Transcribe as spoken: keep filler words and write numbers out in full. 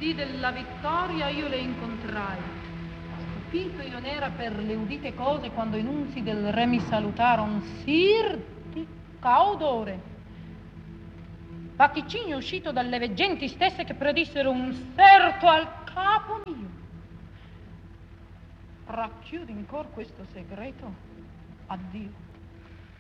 dì della vittoria io le incontrai. Stupito io n'era per le udite cose quando i nunzi del re mi salutaron. Sir di caudore, vaticigno uscito dalle veggenti stesse che predissero un serto al capo mio. Racchiudi in cor questo segreto. Addio.